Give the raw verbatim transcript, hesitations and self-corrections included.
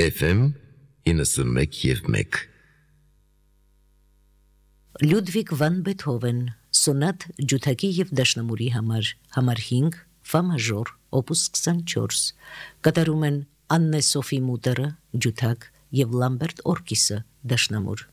Էֆ Էմ իննսունմեկ և մեկ Լյուդվիգ վան Բեթհովեն, սոնատ ջութակի և դաշնամուրի համար, համար հինգ, ֆա մաժոր, օպուս քսանչորս, կատարում են Աննե Սոֆի Մուտերը, ջութակ և Լամբերտ Օրկիսը, դաշնամուր։